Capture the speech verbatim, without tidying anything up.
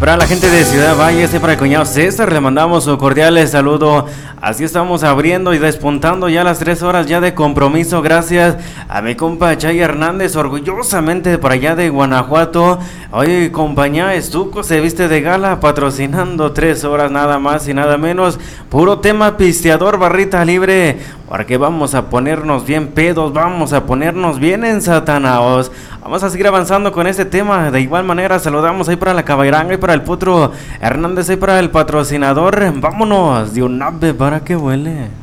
Para la gente de Ciudad Valle, este para el cuñado César, le mandamos un cordial saludo. Así estamos abriendo y despuntando ya las tres horas ya de compromiso. Gracias a mi compa Chay Hernández, orgullosamente por allá de Guanajuato. Oye, compañía Estuco se viste de gala, patrocinando tres horas nada más y nada menos. Puro tema pisteador, barrita libre, porque vamos a ponernos bien pedos, vamos a ponernos bien ensatanados. Vamos a seguir avanzando con este tema. De igual manera saludamos ahí para la Cabairanga y para el Potro Hernández, ahí para el patrocinador. Vámonos de un ave para que huele.